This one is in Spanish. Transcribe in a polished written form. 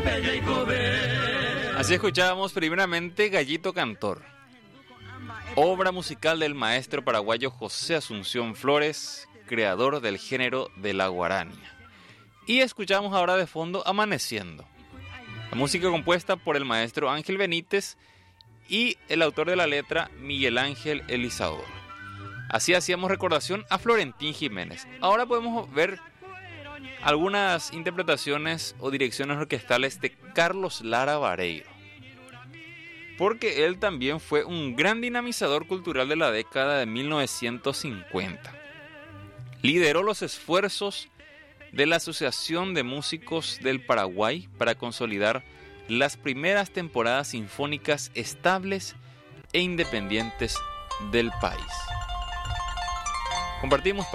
Así escuchábamos primeramente Gallito Cantor, obra musical del maestro paraguayo José Asunción Flores, creador del género de la guarania. Y escuchamos ahora de fondo Amaneciendo, la música compuesta por el maestro Ángel Benítez y el autor de la letra Miguel Ángel Elizador. Así hacíamos recordación a Florentín Jiménez. Ahora podemos ver algunas interpretaciones o direcciones orquestales de Carlos Lara Vareiro, porque él también fue un gran dinamizador cultural de la década de 1950. Lideró los esfuerzos de la Asociación de Músicos del Paraguay para consolidar las primeras temporadas sinfónicas estables e independientes del país. Compartimos